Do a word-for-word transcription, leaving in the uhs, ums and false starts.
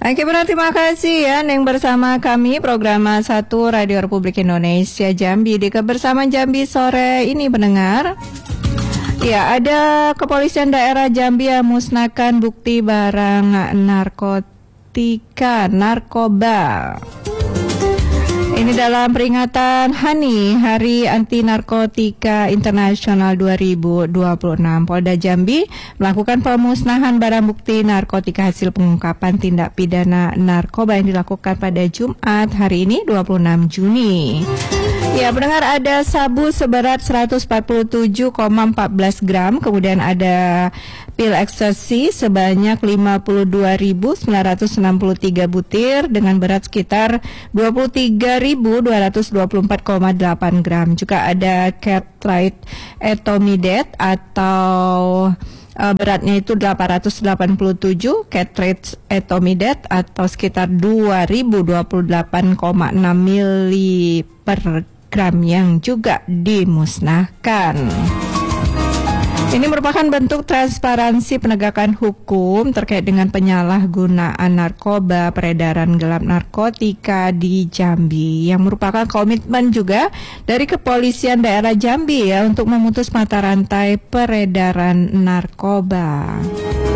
Oke, benar, terima kasih ya yang bersama kami program satu Radio Republik Indonesia Jambi di Kebersamaan Jambi sore ini pendengar. Ya, ada kepolisian daerah Jambi yang musnahkan bukti barang narkotika, narkoba. Ini dalam peringatan H A N I, Hari Anti Narkotika Internasional dua ribu dua puluh enam. Polda Jambi melakukan pemusnahan barang bukti narkotika hasil pengungkapan tindak pidana narkoba yang dilakukan pada Jumat hari ini dua puluh enam Juni. Ya, pendengar, ada sabu seberat seratus empat puluh tujuh koma satu empat gram, kemudian ada pil ekstasi sebanyak lima puluh dua ribu sembilan ratus enam puluh tiga butir dengan berat sekitar dua puluh tiga ribu dua ratus dua puluh empat koma delapan gram. Juga ada cartridge etomidate atau uh, beratnya itu delapan ratus delapan puluh tujuh cartridge etomidate atau sekitar dua ribu dua puluh delapan koma enam mili per gram yang juga dimusnahkan. Ini merupakan bentuk transparansi penegakan hukum terkait dengan penyalahgunaan narkoba, peredaran gelap narkotika di Jambi, yang merupakan komitmen juga dari Kepolisian Daerah Jambi ya untuk memutus mata rantai peredaran narkoba.